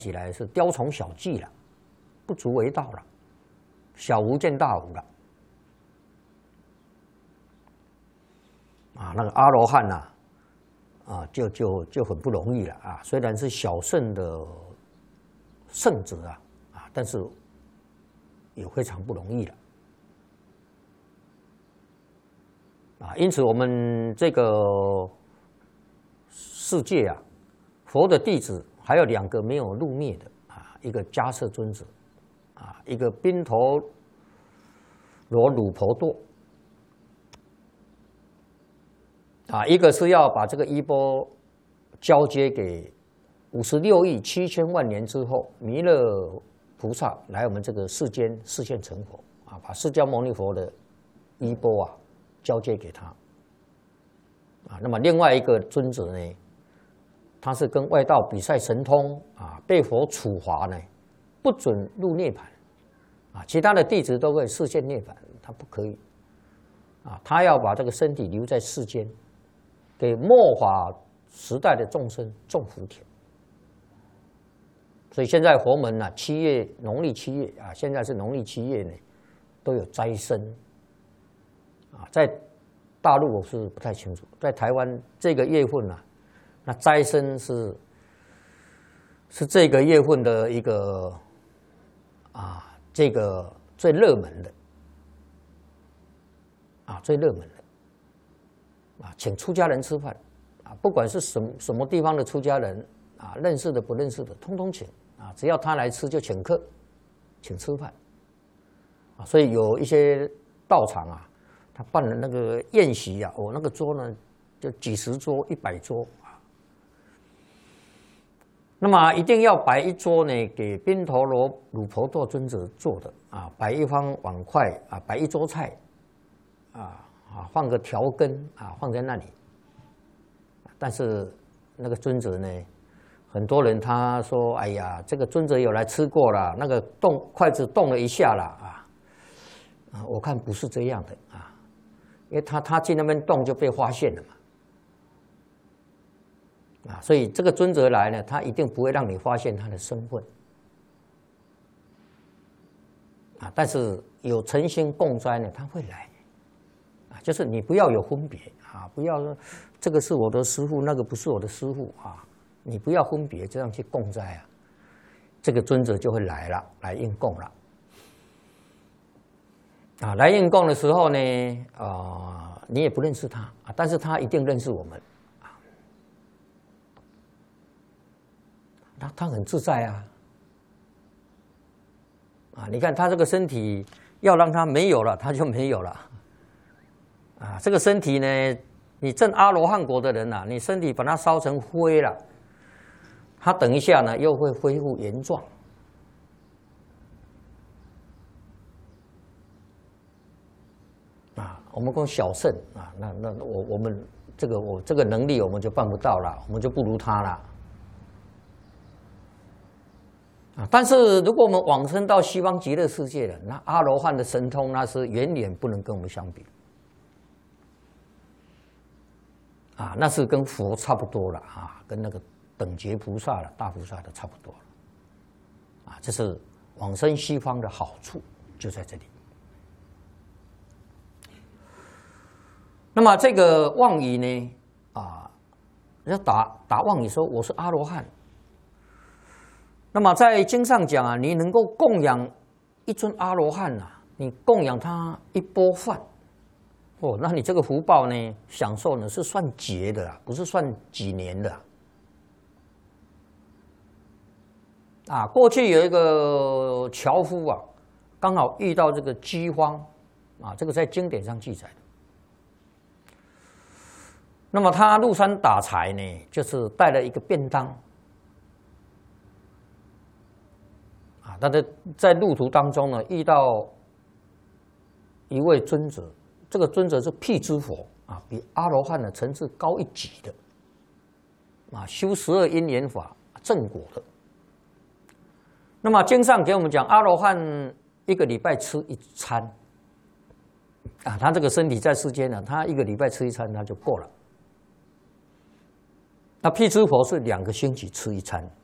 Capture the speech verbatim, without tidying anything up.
起来是雕虫小技了，不足为道了，小巫见大巫了。啊，那个阿罗汉呐、啊，啊，就就就很不容易了啊。虽然是小圣的圣者啊，啊，但是也非常不容易了。啊，因此我们这个世界啊，佛的弟子还有两个没有入灭的啊，一个迦叶尊者，啊，一个宾陀罗鲁婆堕，啊，一个是要把这个衣钵交接给五十六亿七千万年之后，弥勒菩萨来我们这个世间示现成佛，啊，把释迦牟尼佛的衣钵啊交接给他，啊，那么另外一个尊者呢，他是跟外道比赛神通啊，被佛处罚呢，不准入涅槃，啊，其他的弟子都可以示现涅槃，他不可以，啊，他要把这个身体留在世间，给末法时代的众生种福田。所以现在佛门呢、啊，七月农历七月啊，现在是农历七月呢，都有斋生。啊，在大陆我是不太清楚，在台湾这个月份啊，那斋生是是这个月份的一个啊，这个最热门的啊，最热门的啊，请出家人吃饭啊，不管是什么什么地方的出家人啊，认识的不认识的，通通请啊，只要他来吃就请客，请吃饭啊，所以有一些道场啊。他办了那个宴席啊，哦，那个桌呢，就几十桌、一百桌啊。那么一定要摆一桌呢，给宾陀罗鲁婆堕尊者做的啊，摆一方碗筷啊，摆一桌菜啊啊，放个调羹啊，放在那里。但是那个尊者呢，很多人他说：“哎呀，这个尊者有来吃过了，那个动筷子动了一下了啊。”啊，我看不是这样的啊。因为他他去那边动就被发现了嘛，啊，所以这个尊者来呢，他一定不会让你发现他的身份，啊，但是有诚心共斋呢，他会来，啊，就是你不要有分别啊，不要说这个是我的师父，那个不是我的师父啊，你不要分别这样去共斋啊，这个尊者就会来了，来应供了。啊，来应供的时候呢，啊、呃，你也不认识他啊，但是他一定认识我们，啊，他他很自在啊，啊，你看他这个身体要让他没有了，他就没有了，啊，这个身体呢，你证阿罗汉果的人呐、啊，你身体把它烧成灰了，他等一下呢又会恢复原状。啊，我们讲小圣啊，那那我我们这个我这个能力我们就办不到了，我们就不如他了。啊，但是如果我们往生到西方极乐世界了，那阿罗汉的神通那是远远不能跟我们相比。啊，那是跟佛差不多了啊，跟那个等觉菩萨了、大菩萨的差不多了。啊，这是往生西方的好处，就在这里。那么这个妄语呢，啊，要打打妄语说我是阿罗汉。那么在经上讲啊，你能够供养一尊阿罗汉啊，你供养他一钵饭，哦，那你这个福报呢，享受呢是算劫的啊，不是算几年的啊。啊，过去有一个樵夫啊，刚好遇到这个饥荒啊，这个在经典上记载的。那么他入山打柴呢，就是带了一个便当，啊，他的在路途当中呢，遇到一位尊者，这个尊者是辟支佛啊，比阿罗汉的层次高一级的，啊，修十二因缘法正果的。那么经上给我们讲，阿罗汉一个礼拜吃一餐，啊，他这个身体在世间呢，他一个礼拜吃一餐他就够了。那辟支佛是两个星期吃一餐。